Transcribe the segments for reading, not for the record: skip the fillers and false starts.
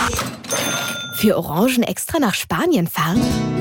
Für Orangen extra nach Spanien fahren?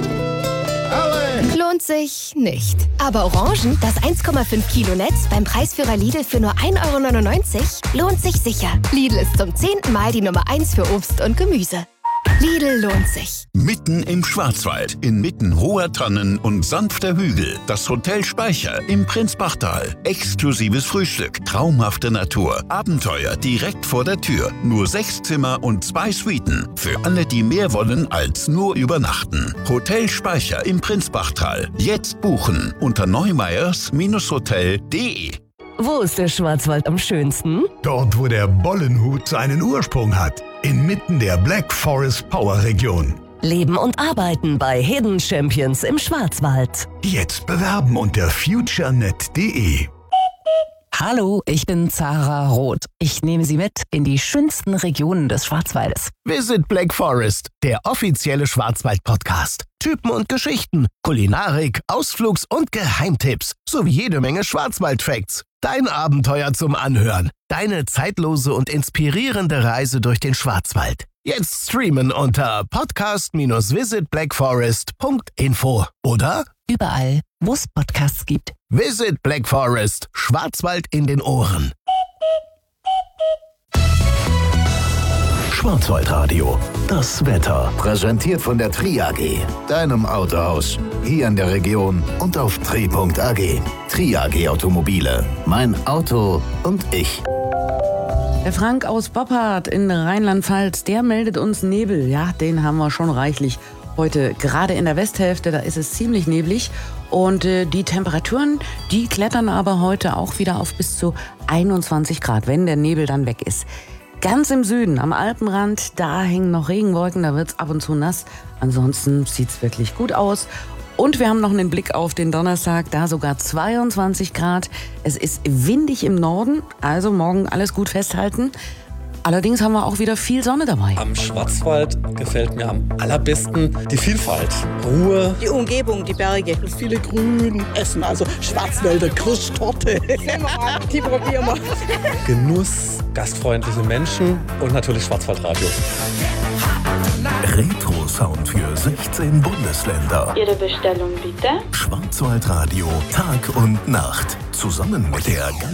Lohnt sich nicht. Aber Orangen, das 1,5 Kilo Netz beim Preisführer Lidl für nur 1,99 € lohnt sich sicher. Lidl ist zum 10. Mal die Nummer 1 für Obst und Gemüse. Lidl lohnt sich. Mitten im Schwarzwald, inmitten hoher Tannen und sanfter Hügel, das Hotel Speicher im Prinzbachtal. Exklusives Frühstück, traumhafte Natur, Abenteuer direkt vor der Tür. Nur 6 Zimmer und 2 Suiten. Für alle, die mehr wollen als nur übernachten. Hotel Speicher im Prinzbachtal. Jetzt buchen unter neumeyers-hotel.de. Wo ist der Schwarzwald am schönsten? Dort, wo der Bollenhut seinen Ursprung hat. Inmitten der Black Forest Power Region. Leben und arbeiten bei Hidden Champions im Schwarzwald. Jetzt bewerben unter futurenet.de. Hallo, ich bin Zara Roth. Ich nehme Sie mit in die schönsten Regionen des Schwarzwaldes. Visit Black Forest, der offizielle Schwarzwald-Podcast. Typen und Geschichten, Kulinarik, Ausflugs- und Geheimtipps sowie jede Menge Schwarzwald-Facts. Dein Abenteuer zum Anhören. Deine zeitlose und inspirierende Reise durch den Schwarzwald. Jetzt streamen unter podcast-visitblackforest.info oder Überall, wo es Podcasts gibt. Visit Black Forest, Schwarzwald in den Ohren. Schwarzwaldradio, das Wetter. Präsentiert von der Tri AG, deinem Autohaus. Hier in der Region und auf tri.ag. Tri AG Automobile, mein Auto und ich. Der Frank aus Boppard in Rheinland-Pfalz, der meldet uns Nebel. Ja, den haben wir schon reichlich. Heute gerade in der Westhälfte, da ist es ziemlich neblig. Und die Temperaturen, die klettern aber heute auch wieder auf bis zu 21 Grad, wenn der Nebel dann weg ist. Ganz im Süden, am Alpenrand, da hängen noch Regenwolken, da wird's ab und zu nass. Ansonsten sieht's wirklich gut aus. Und wir haben noch einen Blick auf den Donnerstag, da sogar 22 Grad. Es ist windig im Norden, also morgen alles gut festhalten. Allerdings haben wir auch wieder viel Sonne dabei. Am Schwarzwald gefällt mir am allerbesten die Vielfalt, Ruhe. Die Umgebung, die Berge. Das viele Grün essen, also Schwarzwälder Kirschtorte. Die probieren wir. Genuss, gastfreundliche Menschen und natürlich Schwarzwaldradio. Retro-Sound für 16 Bundesländer. Ihre Bestellung bitte. Schwarzwaldradio Tag und Nacht. Zusammen mit der